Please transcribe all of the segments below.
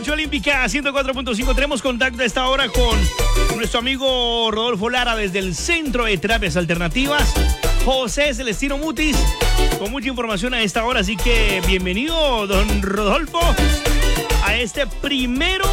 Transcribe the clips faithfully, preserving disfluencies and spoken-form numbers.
Noche Olímpica ciento cuatro punto cinco. Tenemos contacto a esta hora con nuestro amigo Rodolfo Lara desde el Centro de Terapias Alternativas. José Celestino Mutis, con mucha información a esta hora. Así que bienvenido, don Rodolfo, a este primero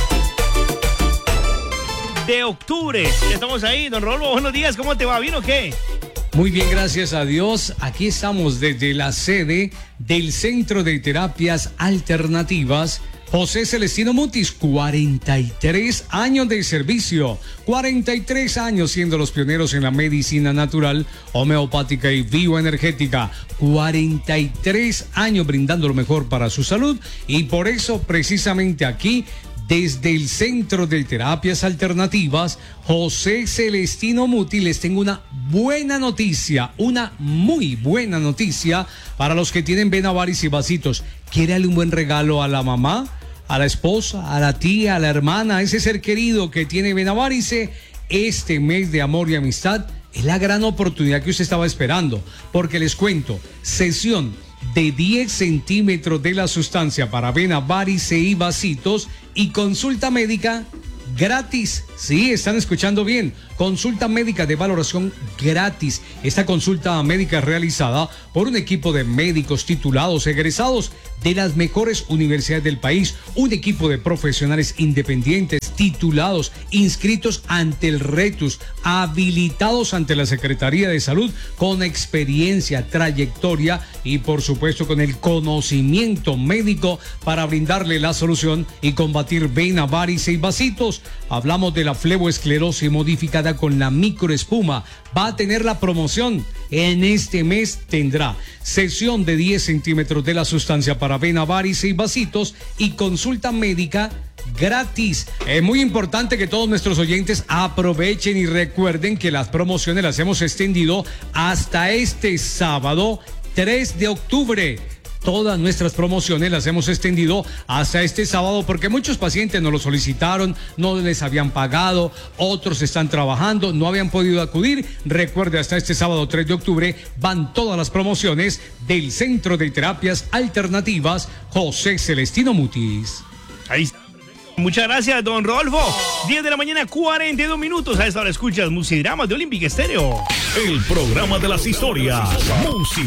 de octubre. Ya estamos ahí. Don Rodolfo, buenos días. ¿Cómo te va? ¿Bien o qué? Muy bien, gracias a Dios. Aquí estamos desde la sede del Centro de Terapias Alternativas José Celestino Mutis, cuarenta y tres años de servicio, cuarenta y tres años siendo los pioneros en la medicina natural, homeopática y bioenergética, cuarenta y tres años brindando lo mejor para su salud, y por eso precisamente aquí, desde el Centro de Terapias Alternativas, José Celestino Mutis, les tengo una buena noticia, una muy buena noticia para los que tienen vena, varices y vasitos. ¿Quiere darle un buen regalo a la mamá, a la esposa, a la tía, a la hermana, a ese ser querido que tiene vena, varice? Este mes de amor y amistad es la gran oportunidad que usted estaba esperando, porque les cuento, sesión de diez centímetros de la sustancia para vena, varice y vasitos, y consulta médica gratis. Sí, están escuchando bien. Consulta médica de valoración gratis. Esta consulta médica es realizada por un equipo de médicos titulados, egresados de las mejores universidades del país, un equipo de profesionales independientes, titulados, inscritos ante el RETUS, habilitados ante la Secretaría de Salud, con experiencia, trayectoria y por supuesto con el conocimiento médico para brindarle la solución y combatir vena, varice y vasitos. Hablamos de la fleboesclerosis modificada con la microespuma. Va a tener la promoción. En este mes tendrá sesión de diez centímetros de la sustancia para vena, varice y vasitos y consulta médica gratis. Es muy importante que todos nuestros oyentes aprovechen y recuerden que las promociones las hemos extendido hasta este sábado tres de octubre. Todas nuestras promociones las hemos extendido hasta este sábado porque muchos pacientes nos lo solicitaron, no les habían pagado, otros están trabajando, no habían podido acudir. Recuerde, hasta este sábado tres de octubre van todas las promociones del Centro de Terapias Alternativas José Celestino Mutis. Ahí está. Muchas gracias, don Rodolfo. diez de la mañana, cuarenta y dos minutos. A esta hora escuchas Musidramas de Olímpica Estéreo. El programa de las historias. Musidramas.